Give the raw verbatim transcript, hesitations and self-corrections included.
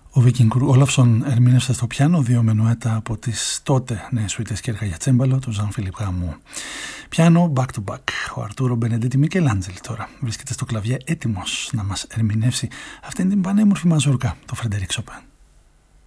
Ο Βίκινγκ Όλαφσον ερμήνευσε στο πιάνο δύο μενουέτα από τις τότε νέες σουίτες και έργα για τσέμπαλο του Ζαν Φιλιπ Γαμού. Πιάνο back to back. Ο Αρτούρο Μπενεντέτη Μικελάντζελη τώρα βρίσκεται στο κλαβιέ έτοιμος να μας ερμηνεύσει αυτήν την πανέμορφη μαζούρκα, το Φρεντερίκ Σοπέν.